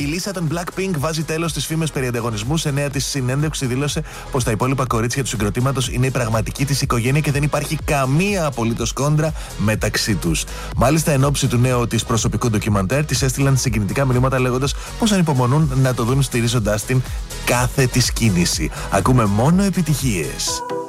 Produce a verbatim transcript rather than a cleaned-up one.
Η Λίσα των Blackpink βάζει τέλος στις φήμες περί ανταγωνισμού. Σε νέα της συνέντευξη δήλωσε πως τα υπόλοιπα κορίτσια του συγκροτήματος είναι η πραγματική της οικογένεια και δεν υπάρχει καμία απολύτως κόντρα μεταξύ τους. Μάλιστα, εν ώψη του νέου της προσωπικού ντοκιμαντέρ, της έστειλαν συγκινητικά μηνύματα λέγοντας πως ανυπομονούν να το δουν στηρίζοντας την κάθε της κίνηση. Ακούμε μόνο επιτυχίες.